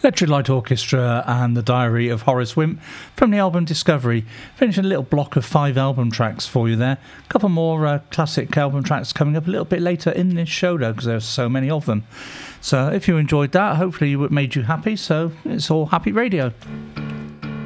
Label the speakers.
Speaker 1: Electric Light Orchestra and The Diary of Horace Wimp from the album Discovery. Finishing a little block of 5 album tracks for you there. A couple more classic album tracks coming up a little bit later in this show though, because there's so many of them. So if you enjoyed that, hopefully it made you happy. So it's all happy radio.